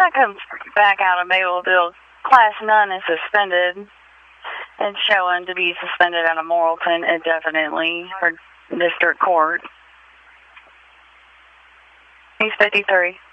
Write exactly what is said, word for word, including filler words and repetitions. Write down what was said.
guy comes back out of Mableville, class none is suspended. It's showing to be suspended out of Morrilton indefinitely for district court. He's fifty-three.